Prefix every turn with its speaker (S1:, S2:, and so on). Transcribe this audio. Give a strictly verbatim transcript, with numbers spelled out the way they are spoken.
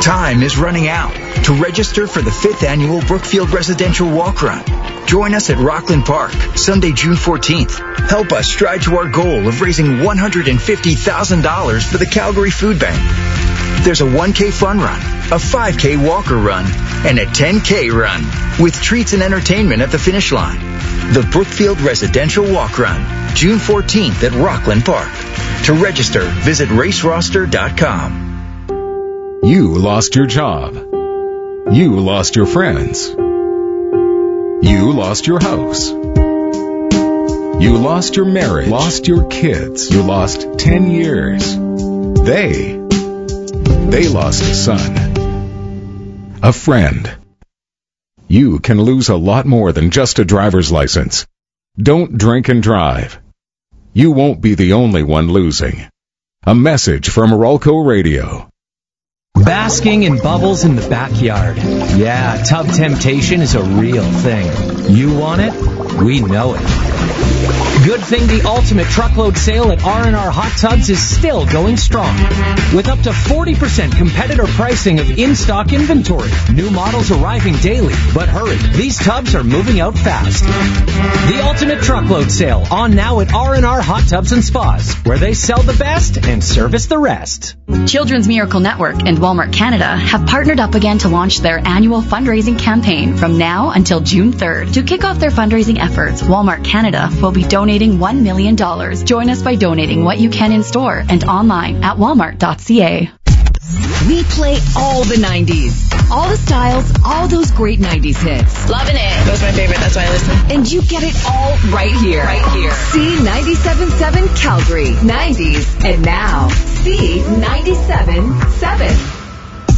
S1: Time is running out to register for the fifth annual Brookfield Residential Walk Run. Join us at Rockland Park, Sunday, June fourteenth. Help us stride to our goal of raising one hundred fifty thousand dollars for the Calgary Food Bank. There's a one K fun run, a five K walker run, and a ten K run, with treats and entertainment at the finish line. The Brookfield Residential Walk Run, June fourteenth at Rockland Park. To register, visit race roster dot com.
S2: You lost your job. You lost your friends. You lost your house. You lost your marriage. Lost your kids. You lost ten years. They, they lost a son. A friend. You can lose a lot more than just a driver's license. Don't drink and drive. You won't be the only one losing. A message from Rolco Radio.
S3: Basking in bubbles in the backyard. Yeah, tub temptation is a real thing. You want it? We know it. Good thing the ultimate truckload sale at R and R Hot Tubs is still going strong. With up to forty percent competitor pricing of in-stock inventory. New models arriving daily. But hurry, these tubs are moving out fast. The ultimate truckload sale on now at R and R Hot Tubs and Spas, where they sell the best and service the rest.
S4: Children's Miracle Network and Walmart Canada have partnered up again to launch their annual fundraising campaign from now until June third. To kick off their fundraising efforts, Walmart Canada will be donating one million dollars. Join us by donating what you can in store and online at walmart dot c a.
S5: We play all the nineties. All the styles, all those great nineties hits.
S6: Loving it. That was my favorite. That's why I listen.
S5: And you get it all right here.
S6: Right here.
S5: C ninety-seven point seven Calgary. nineties. And now, C ninety-seven